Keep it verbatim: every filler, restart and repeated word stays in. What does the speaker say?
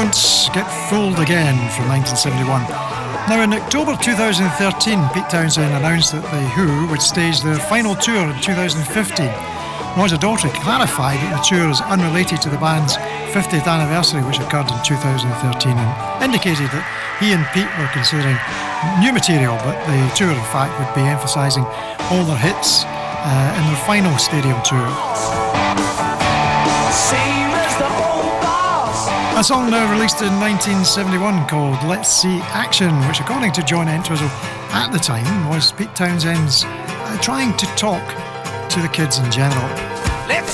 Once, Get Fooled Again from nineteen seventy-one. Now in October two thousand thirteen, Pete Townshend announced that The Who would stage their final tour in two thousand fifteen. Roger Daltrey clarified that the tour is unrelated to the band's fiftieth anniversary, which occurred in two thousand thirteen, and indicated that he and Pete were considering new material, but the tour in fact would be emphasising all their hits uh, in their final stadium tour. A song now released in nineteen seventy-one called Let's See Action, which according to John Entwistle at the time was Pete Townshend's uh, trying to talk to the kids in general. Let's